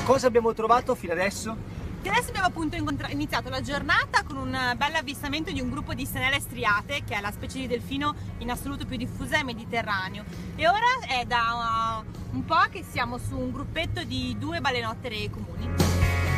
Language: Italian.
Cosa abbiamo trovato fino adesso? Che adesso abbiamo appunto iniziato la giornata con un bel avvistamento di un gruppo di stenelle striate, che è la specie di delfino in assoluto più diffusa nel Mediterraneo, e ora è da un po' che siamo su un gruppetto di 2 balenottere comuni.